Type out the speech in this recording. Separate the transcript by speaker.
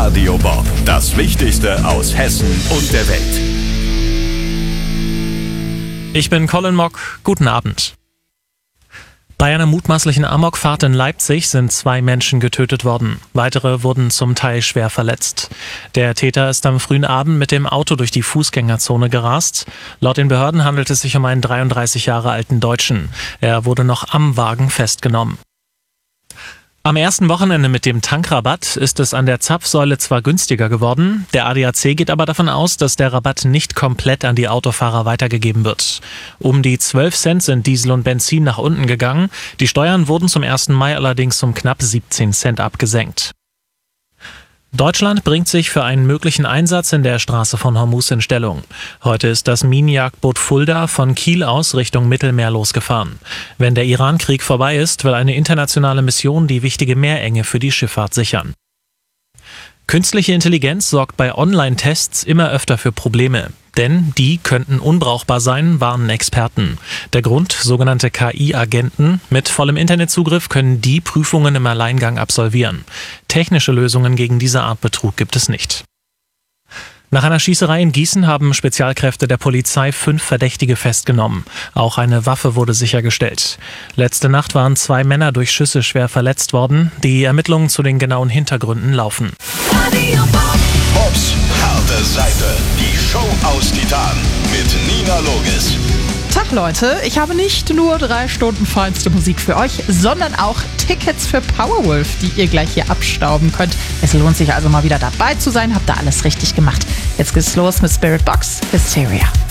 Speaker 1: Radio Bob. Das Wichtigste aus Hessen und der Welt.
Speaker 2: Ich bin Colin Mock. Guten Abend. Bei einer mutmaßlichen Amokfahrt in Leipzig sind 2 Menschen getötet worden. Weitere wurden zum Teil schwer verletzt. Der Täter ist am frühen Abend mit dem Auto durch die Fußgängerzone gerast. Laut den Behörden handelt es sich um einen 33 Jahre alten Deutschen. Er wurde noch am Wagen festgenommen. Am ersten Wochenende mit dem Tankrabatt ist es an der Zapfsäule zwar günstiger geworden, der ADAC geht aber davon aus, dass der Rabatt nicht komplett an die Autofahrer weitergegeben wird. Um die 12 Cent sind Diesel und Benzin nach unten gegangen, die Steuern wurden zum 1. Mai allerdings um knapp 17 Cent abgesenkt. Deutschland bringt sich für einen möglichen Einsatz in der Straße von Hormuz in Stellung. Heute ist das Minenjagdboot Fulda von Kiel aus Richtung Mittelmeer losgefahren. Wenn der Iran-Krieg vorbei ist, will eine internationale Mission die wichtige Meerenge für die Schifffahrt sichern. Künstliche Intelligenz sorgt bei Online-Tests immer öfter für Probleme. Denn die könnten unbrauchbar sein, warnen Experten. Der Grund, sogenannte KI-Agenten. Mit vollem Internetzugriff können die Prüfungen im Alleingang absolvieren. Technische Lösungen gegen diese Art Betrug gibt es nicht. Nach einer Schießerei in Gießen haben Spezialkräfte der Polizei 5 Verdächtige festgenommen. Auch eine Waffe wurde sichergestellt. Letzte Nacht waren 2 Männer durch Schüsse schwer verletzt worden. Die Ermittlungen zu den genauen Hintergründen laufen.
Speaker 1: Bobs harte Seite. Die Show aus Titan mit Nina Logis.
Speaker 3: Tag Leute, ich habe nicht nur 3 Stunden feinste Musik für euch, sondern auch Tickets für Powerwolf, die ihr gleich hier abstauben könnt. Es lohnt sich also mal wieder dabei zu sein, habt ihr alles richtig gemacht. Jetzt geht's los mit Spirit Box Hysteria.